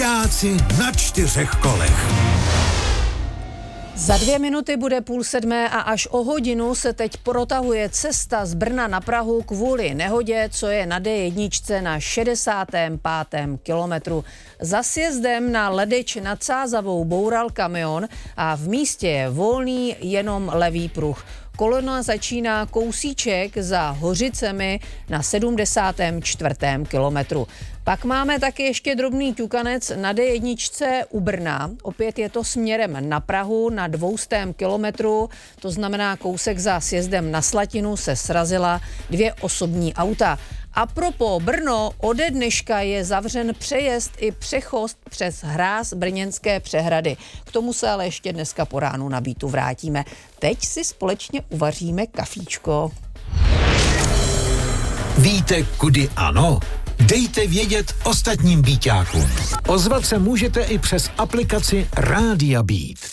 Byťáci na 4 kolech. Za 2 minuty bude 6:30 a až o hodinu se teď protahuje cesta z Brna na Prahu kvůli nehodě, co je na D1 na 65. kilometru. Za sjezdem na Ledeč nad Sázavou boural kamion a v místě je volný jenom levý pruh. Kolona začíná kousíček za Hořicemi na 74. kilometru. Pak máme taky ještě drobný ťukanec na D1 u Brna. Opět je to směrem na Prahu na 200. kilometru. To znamená kousek za sjezdem na Slatinu se srazila 2 osobní auta. A propos Brno, ode dneška je zavřen přejezd i přechod přes hráz Brněnské přehrady. K tomu se ale ještě dneska po ránu na Beatu vrátíme. Teď si společně uvaříme kafíčko. Víte, kudy ano? Dejte vědět ostatním Beaťákům. Ozvat se můžete i přes aplikaci Rádia Beat.